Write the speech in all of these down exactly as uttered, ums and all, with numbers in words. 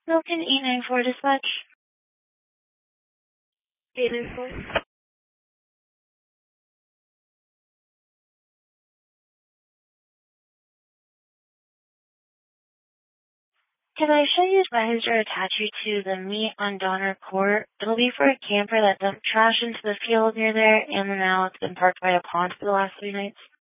Milton eight nine four dispatch. eight nine four. Can I show you advisors or attach you to the meet on Donner Court? It'll be for a camper that dumped trash into the field near there, and now it's been parked by a pond for the last three nights.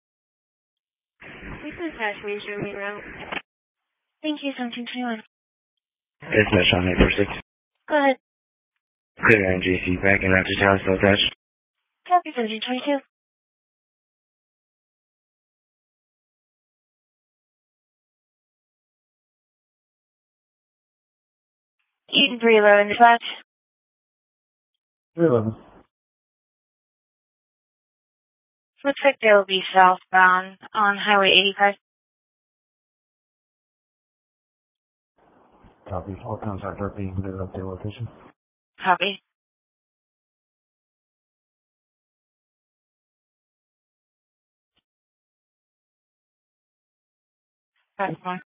You can attach me and show me around. Thank you, seventeen twenty-one. Dispatch on eight four six. Go ahead. Clear N J C back and after town still attached. Copy, seventeen twenty-two. Eaton three eleven dispatch. three eleven. Looks like they'll be southbound on Highway eighty-five. Copy. All contact are being moved up their location. Copy. That's fine.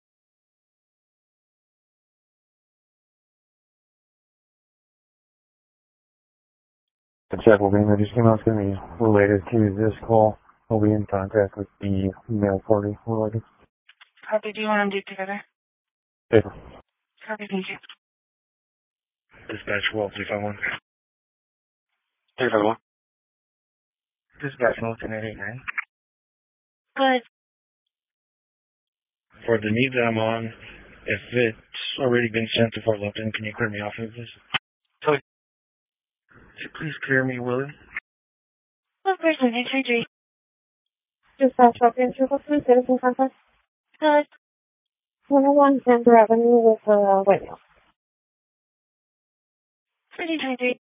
The check will be in the just email. It's going to be related to this call. We'll be in contact with the mail party related. Copy. Do you want them to do together? Paper. Copy. Thank you. Dispatch Wall three five one. three five one. Dispatch Milton eight eight nine. Good. For the need that I'm on, if it's already been sent to Fort Lupton, can you clear me off of this? Totally. Please clear me, Willie. Of course, seventeen twenty-three. Dispatch Falcon Triple Three Citizen Contact. Good. one oh one Amber Avenue with uh, white mail. seventeen twenty-three.